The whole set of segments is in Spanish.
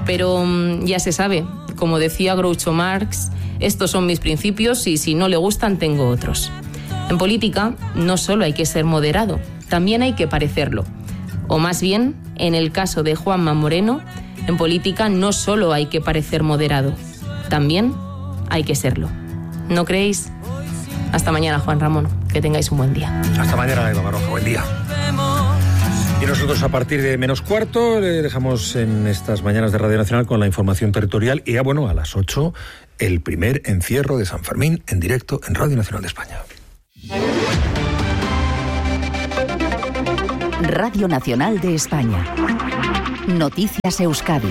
Pero ya se sabe, como decía Groucho Marx, estos son mis principios y si no le gustan tengo otros. En política no solo hay que ser moderado, también hay que parecerlo. O más bien, en el caso de Juanma Moreno, en política no solo hay que parecer moderado, también hay que serlo. ¿No creéis? Hasta mañana, Juan Ramón. Que tengáis un buen día. Hasta mañana, Eva Baroja. Buen día. Y nosotros a partir de -4 le dejamos en estas mañanas de Radio Nacional con la información territorial y a las 8 el primer encierro de San Fermín en directo en Radio Nacional de España. Radio Nacional de España. Noticias Euskadi.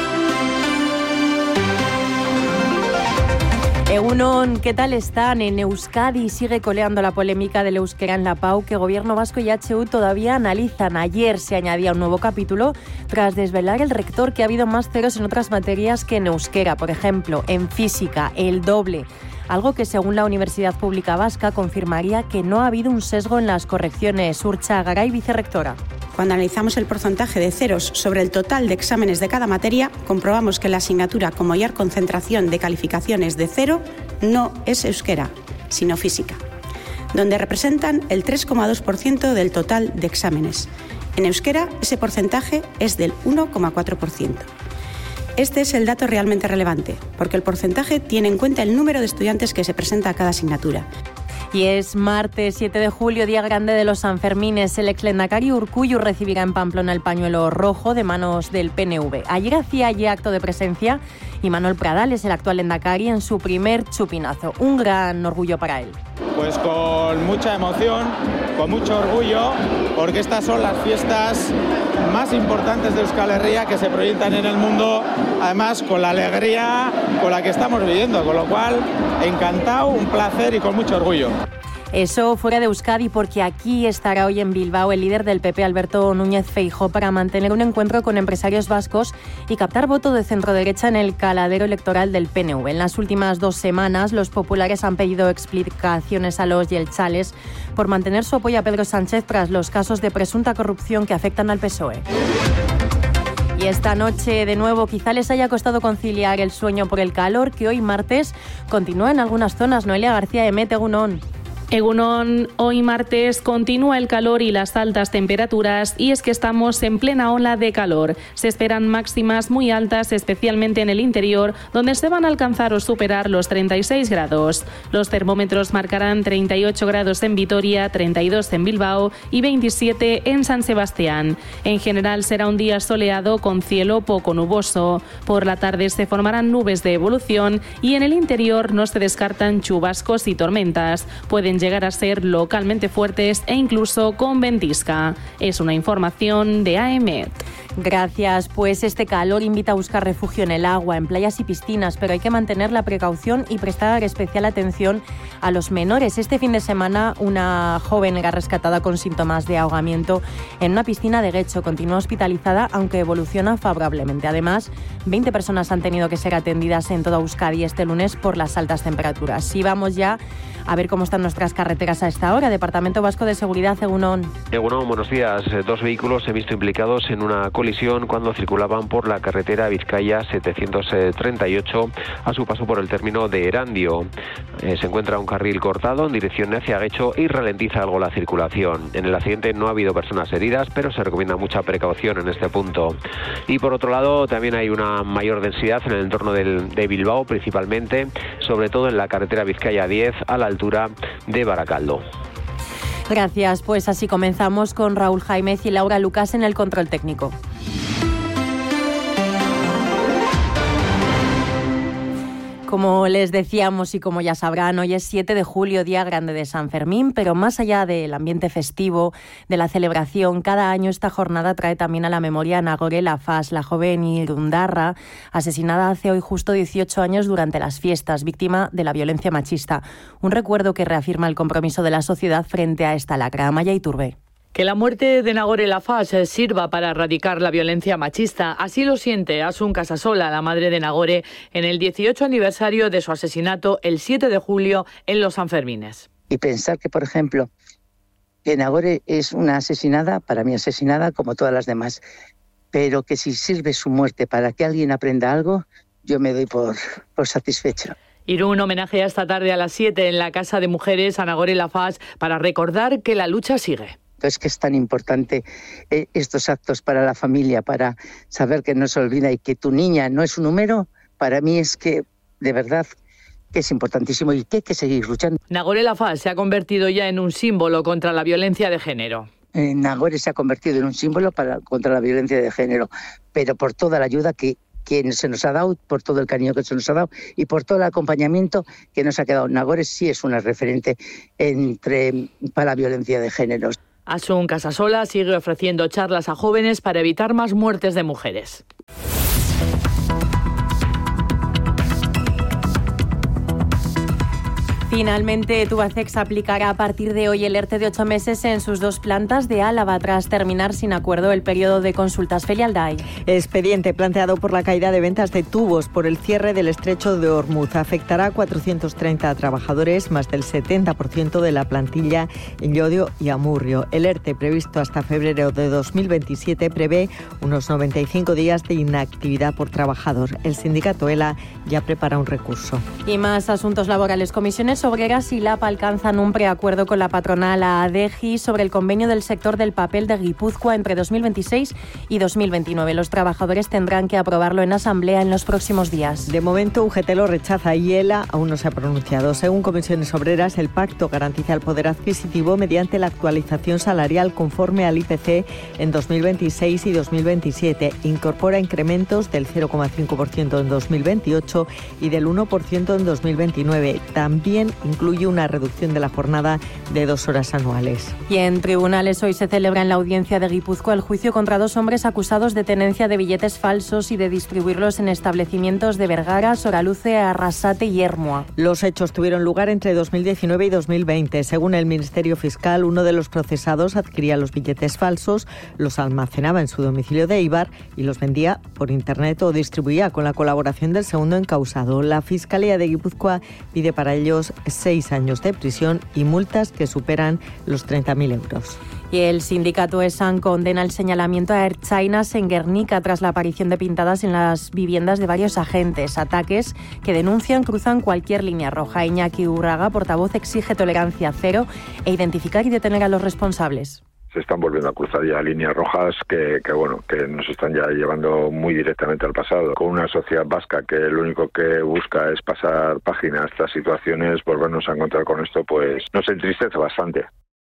Egunon, ¿qué tal están? En Euskadi sigue coleando la polémica del euskera en la PAU que Gobierno Vasco y HU todavía analizan. Ayer se añadía un nuevo capítulo tras desvelar el rector que ha habido más ceros en otras materias que en euskera. Por ejemplo, en física, el doble. Algo que según la Universidad Pública Vasca confirmaría que no ha habido un sesgo en las correcciones. Urcha Garay, vicerrectora. Cuando analizamos el porcentaje de ceros sobre el total de exámenes de cada materia, comprobamos que la asignatura con mayor concentración de calificaciones de 0 no es euskera, sino física, donde representan el 3,2% del total de exámenes. En euskera, ese porcentaje es del 1,4%. Este es el dato realmente relevante, porque el porcentaje tiene en cuenta el número de estudiantes que se presenta a cada asignatura. Y es martes 7 de julio, día grande de los Sanfermines. El ex-lehendakari Urkullu recibirá en Pamplona el pañuelo rojo de manos del PNV. Ayer hacía allí acto de presencia y Manuel Pradales, el actual lehendakari, en su primer chupinazo. Un gran orgullo para él. Pues con mucha emoción, con mucho orgullo, porque estas son las fiestas más importantes de Euskal Herria que se proyectan en el mundo, además con la alegría con la que estamos viviendo, con lo cual encantado, un placer y con mucho orgullo. Eso fuera de Euskadi, porque aquí estará hoy en Bilbao el líder del PP, Alberto Núñez Feijóo, para mantener un encuentro con empresarios vascos y captar voto de centroderecha en el caladero electoral del PNV. En las últimas 2 semanas, los populares han pedido explicaciones a los jeltzales por mantener su apoyo a Pedro Sánchez tras los casos de presunta corrupción que afectan al PSOE. Y esta noche, de nuevo, quizá les haya costado conciliar el sueño por el calor que hoy martes continúa en algunas zonas. Noelia García, Emet, Egunon. Egunon, hoy martes continúa el calor y las altas temperaturas y es que estamos en plena ola de calor. Se esperan máximas muy altas, especialmente en el interior, donde se van a alcanzar o superar los 36 grados. Los termómetros marcarán 38 grados en Vitoria, 32 en Bilbao y 27 en San Sebastián. En general será un día soleado con cielo poco nuboso. Por la tarde se formarán nubes de evolución y en el interior no se descartan chubascos y tormentas. Pueden llegar a ser localmente fuertes e incluso con ventisca. Es una información de AEMET. Gracias. Pues este calor invita a buscar refugio en el agua, en playas y piscinas, pero hay que mantener la precaución y prestar especial atención a los menores. Este fin de semana, una joven era rescatada con síntomas de ahogamiento en una piscina de Guecho. Continúa hospitalizada, aunque evoluciona favorablemente. Además, 20 personas han tenido que ser atendidas en toda Euskadi este lunes por las altas temperaturas. Y vamos ya a ver cómo están nuestras carreteras a esta hora. Departamento Vasco de Seguridad, Egunon. Egunon, buenos días. 2 vehículos se han visto implicados en una colisión cuando circulaban por la carretera Vizcaya 738 a su paso por el término de Erandio. Se encuentra un carril cortado en dirección hacia Guecho y ralentiza algo la circulación. En el accidente no ha habido personas heridas, pero se recomienda mucha precaución en este punto. Y por otro lado, también hay una mayor densidad en el entorno de Bilbao, principalmente, sobre todo en la carretera Vizcaya 10 a la altura de Baracaldo. Gracias, pues así comenzamos con Raúl Jaimez y Laura Lucas en el control técnico. Como les decíamos y como ya sabrán, hoy es 7 de julio, día grande de San Fermín, pero más allá del ambiente festivo, de la celebración, cada año esta jornada trae también a la memoria a Nagore Laffas, la joven irundarra, asesinada hace hoy justo 18 años durante las fiestas, víctima de la violencia machista. Un recuerdo que reafirma el compromiso de la sociedad frente a esta lacra. Amaya Iturbe. Que la muerte de Nagore Laffas sirva para erradicar la violencia machista. Así lo siente Asun Casasola, la madre de Nagore, en el 18 aniversario de su asesinato el 7 de julio en los Sanfermines. Y pensar que, por ejemplo, que Nagore es una asesinada, para mí asesinada como todas las demás, pero que si sirve su muerte para que alguien aprenda algo, yo me doy por satisfecho. Irún homenajea esta tarde a las 7 en la Casa de Mujeres a Nagore Laffage para recordar que la lucha sigue. Es que es tan importante estos actos para la familia, para saber que no se olvida y que tu niña no es un número. Para mí es que, de verdad, que es importantísimo y que hay que seguir luchando. Nagore Laffage se ha convertido ya en un símbolo contra la violencia de género. Nagore se ha convertido en un símbolo contra la violencia de género, pero por toda la ayuda que se nos ha dado, por todo el cariño que se nos ha dado y por todo el acompañamiento que nos ha quedado. Nagore sí es una referente para la violencia de género. Asun Casasola sigue ofreciendo charlas a jóvenes para evitar más muertes de mujeres. Finalmente, Tubacex aplicará a partir de hoy el ERTE de 8 meses en sus 2 plantas de Álava, tras terminar sin acuerdo el periodo de consultas. Felia Alday. Expediente planteado por la caída de ventas de tubos por el cierre del estrecho de Ormuz. Afectará a 430 trabajadores, más del 70% de la plantilla en Llodio y Amurrio. El ERTE, previsto hasta febrero de 2027, prevé unos 95 días de inactividad por trabajador. El sindicato ELA ya prepara un recurso. Y más asuntos laborales. Comisiones Obreras y LAP alcanzan un preacuerdo con la patronal ADEGI sobre el convenio del sector del papel de Guipúzcoa entre 2026 y 2029. Los trabajadores tendrán que aprobarlo en asamblea en los próximos días. De momento, UGT lo rechaza y ELA aún no se ha pronunciado. Según Comisiones Obreras, el pacto garantiza el poder adquisitivo mediante la actualización salarial conforme al IPC en 2026 y 2027. Incorpora incrementos del 0,5% en 2028 y del 1% en 2029. También incluye una reducción de la jornada de 2 horas anuales. Y en tribunales hoy se celebra en la audiencia de Guipúzcoa el juicio contra 2 hombres acusados de tenencia de billetes falsos y de distribuirlos en establecimientos de Vergara, Soraluce, Arrasate y Ermua. Los hechos tuvieron lugar entre 2019 y 2020. Según el Ministerio Fiscal, uno de los procesados adquiría los billetes falsos, los almacenaba en su domicilio de Eibar y los vendía por internet o distribuía con la colaboración del segundo encausado. La Fiscalía de Guipúzcoa pide para ellos 6 años de prisión y multas que superan los 30.000 euros. Y el sindicato ESAN condena el señalamiento a ertzainas en Guernica tras la aparición de pintadas en las viviendas de varios agentes. Ataques que denuncian cruzan cualquier línea roja. Iñaki Urraga, portavoz, exige tolerancia cero e identificar y detener a los responsables. Se están volviendo a cruzar ya líneas rojas que nos están ya llevando muy directamente al pasado. Con una sociedad vasca que lo único que busca es pasar página a estas situaciones, volvernos a encontrar con esto, pues nos entristece bastante.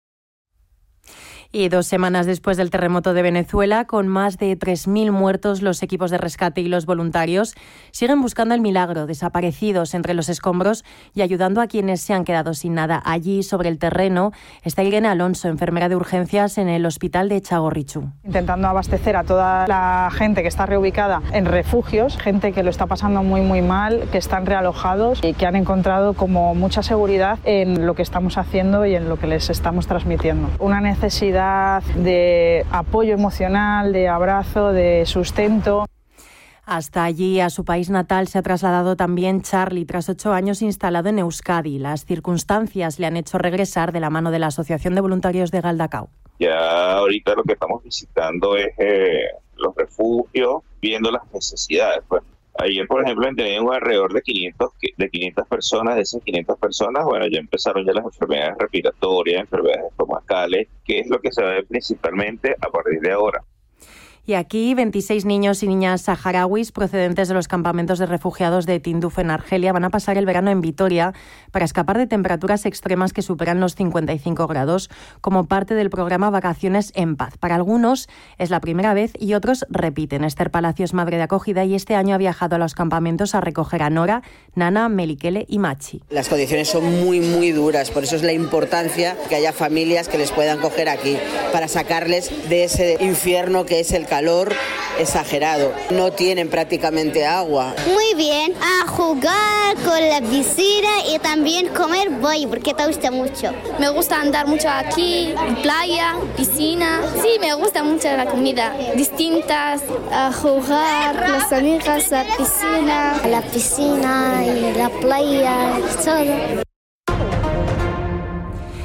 Y 2 semanas después del terremoto de Venezuela, con más de 3.000 muertos, los equipos de rescate y los voluntarios siguen buscando el milagro, desaparecidos entre los escombros y ayudando a quienes se han quedado sin nada. Allí, sobre el terreno, está Irene Alonso, enfermera de urgencias en el hospital de Txagorritxu. Intentando abastecer a toda la gente que está reubicada en refugios, gente que lo está pasando muy muy mal, que están realojados y que han encontrado como mucha seguridad en lo que estamos haciendo y en lo que les estamos transmitiendo. Una necesidad de apoyo emocional, de abrazo, de sustento. Hasta allí, a su país natal, se ha trasladado también Charlie, tras 8 años instalado en Euskadi. Las circunstancias le han hecho regresar de la mano de la Asociación de Voluntarios de Galdakao. Ya ahorita lo que estamos visitando es los refugios, viendo las necesidades. Pues ayer, por ejemplo, teníamos alrededor de 500 personas. De esas 500 personas, ya empezaron ya las enfermedades respiratorias, enfermedades estomacales, que es lo que se ve principalmente a partir de ahora. Y aquí 26 niños y niñas saharauis procedentes de los campamentos de refugiados de Tinduf en Argelia van a pasar el verano en Vitoria para escapar de temperaturas extremas que superan los 55 grados como parte del programa Vacaciones en Paz. Para algunos es la primera vez y otros repiten. Esther Palacio es madre de acogida y este año ha viajado a los campamentos a recoger a Nora, Nana, Melikele y Machi. Las condiciones son muy muy duras, por eso es la importancia que haya familias que les puedan coger aquí para sacarles de ese infierno que es el calor exagerado. No tienen prácticamente agua. Muy bien, a jugar con la piscina y también comer bollo, porque te gusta mucho. Me gusta andar mucho aquí, playa, piscina. Sí, me gusta mucho la comida, distintas. A jugar, las amigas, a la piscina y la playa, todo.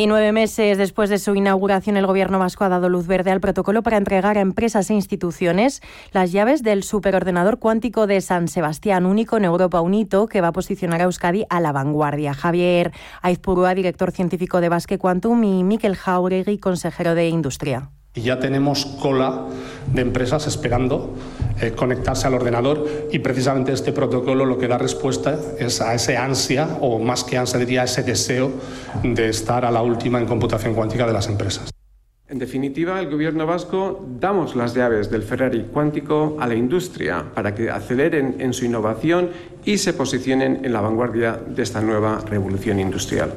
Y 9 meses después de su inauguración, el Gobierno vasco ha dado luz verde al protocolo para entregar a empresas e instituciones las llaves del superordenador cuántico de San Sebastián, único en Europa, un hito que va a posicionar a Euskadi a la vanguardia. Javier Aizpurúa, director científico de Basque Quantum, y Mikel Jauregui, consejero de Industria. Y ya tenemos cola de empresas esperando conectarse al ordenador, y precisamente este protocolo lo que da respuesta es a ese ansia, o más que ansia diría ese deseo de estar a la última en computación cuántica de las empresas. En definitiva, el Gobierno vasco damos las llaves del Ferrari cuántico a la industria para que aceleren en su innovación y se posicionen en la vanguardia de esta nueva revolución industrial.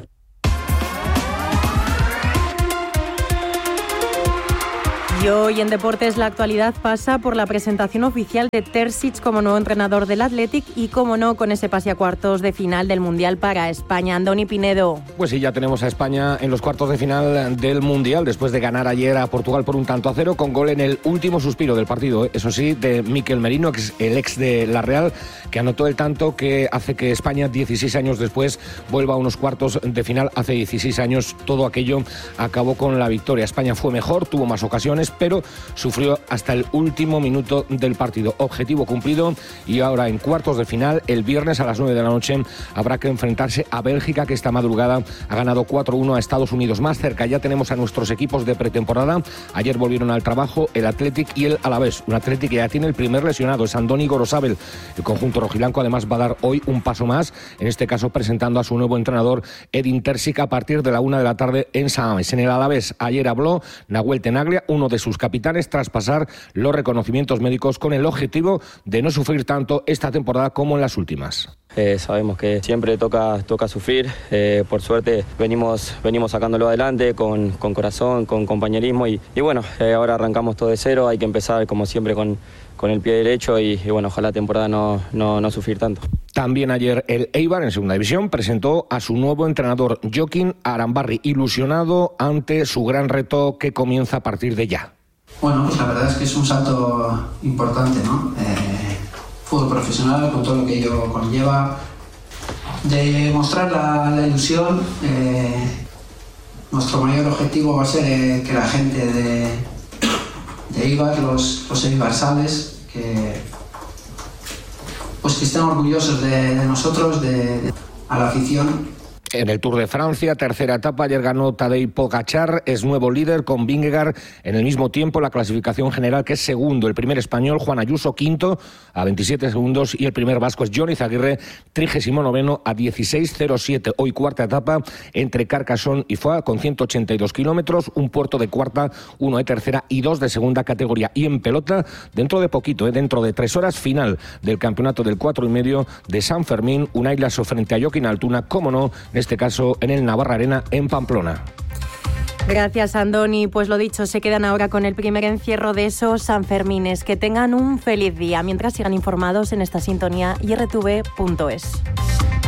Y hoy en Deportes la actualidad pasa por la presentación oficial de Terzic como nuevo entrenador del Athletic y, como no, con ese pase a cuartos de final del Mundial para España. Andoni Pinedo. Pues sí, ya tenemos a España en los cuartos de final del Mundial después de ganar ayer a Portugal por 1-0 con gol en el último suspiro del partido, eso sí, de Mikel Merino, que es el ex de la Real, que anotó el tanto que hace que España 16 años después vuelva a unos cuartos de final. Hace 16 años todo aquello acabó con la victoria. España fue mejor, tuvo más ocasiones, pero sufrió hasta el último minuto del partido. Objetivo cumplido, y ahora en cuartos de final, el viernes a las 9 de la noche, habrá que enfrentarse a Bélgica, que esta madrugada ha ganado 4-1 a Estados Unidos. Más cerca ya tenemos a nuestros equipos de pretemporada. Ayer volvieron al trabajo el Athletic y el Alavés. Un Athletic que ya tiene el primer lesionado, es Andoni Gorosabel. El conjunto rojiblanco además va a dar hoy un paso más, en este caso presentando a su nuevo entrenador, Edin Terzic, a partir de la 1 de la tarde en San Mamés. En el Alavés ayer habló Nahuel Tenaglia, uno de sus capitanes, tras pasar los reconocimientos médicos con el objetivo de no sufrir tanto esta temporada como en las últimas. Sabemos que siempre toca sufrir, por suerte venimos sacándolo adelante con corazón, con compañerismo y bueno, ahora arrancamos todo de cero, hay que empezar como siempre con el pie derecho y bueno, ojalá la temporada no sufrir tanto. También ayer el Eibar, en segunda división, presentó a su nuevo entrenador, Joaquín Arambarri, ilusionado ante su gran reto que comienza a partir de ya. Bueno, pues la verdad es que es un salto importante, ¿no? Fútbol profesional, con todo lo que ello conlleva, de mostrar la ilusión. Nuestro mayor objetivo va a ser que la gente de Eibar, los eibarsales, que estén orgullosos de nosotros, a la afición. En el Tour de Francia, tercera etapa, ayer ganó Tadej Pogačar, es nuevo líder con Vingegaard en el mismo tiempo. La clasificación general, que es segundo, el primer español Juan Ayuso quinto a 27 segundos y el primer vasco es Jon Izaguirre, 39º a 16:07. Hoy cuarta etapa entre Carcassonne y Foix con 182 kilómetros, un puerto de cuarta, uno de tercera y dos de segunda categoría. Y en pelota, dentro de poquito, dentro de 3 horas, final del campeonato del 4,5 de San Fermín, Unai Lasso frente a Joaquín Altuna, como no, en este caso en el Navarra Arena en Pamplona. Gracias, Andoni. Pues lo dicho, se quedan ahora con el primer encierro de esos Sanfermines. Que tengan un feliz día, mientras sigan informados en esta sintonía y rtv.es.